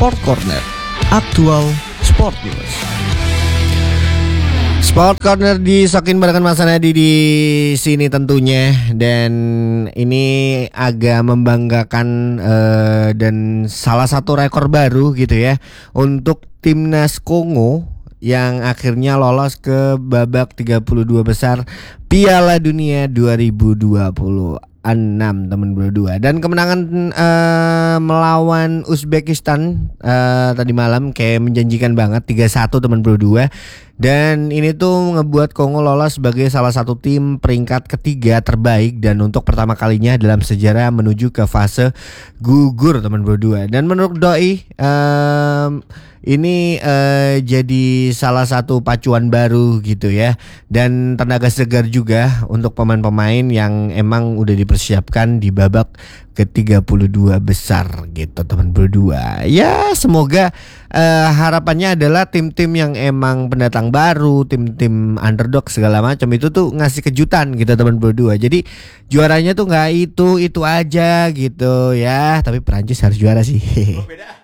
Sport Corner, aktual sport news. Sport Corner disokin barengan Mas Nadi di sini tentunya, dan ini agak membanggakan dan salah satu rekor baru gitu ya untuk timnas Kongo yang akhirnya lolos ke babak 32 besar Piala Dunia 2026 teman berdua, dan kemenangan melawan Uzbekistan tadi malam kayak menjanjikan banget 3-1 teman berdua, dan ini tuh ngebuat Kongo lolos sebagai salah satu tim peringkat ketiga terbaik dan untuk pertama kalinya dalam sejarah menuju ke fase gugur teman berdua. Dan menurut Doi ini jadi salah satu pacuan baru gitu ya, dan tenaga segar juga untuk pemain-pemain yang emang udah dipersiapkan di babak ke-32 besar gitu teman berdua. Ya semoga harapannya adalah tim-tim yang emang pendatang baru, tim-tim underdog segala macam itu tuh ngasih kejutan gitu teman berdua. Jadi juaranya tuh nggak itu aja gitu ya, tapi Perancis harus juara sih.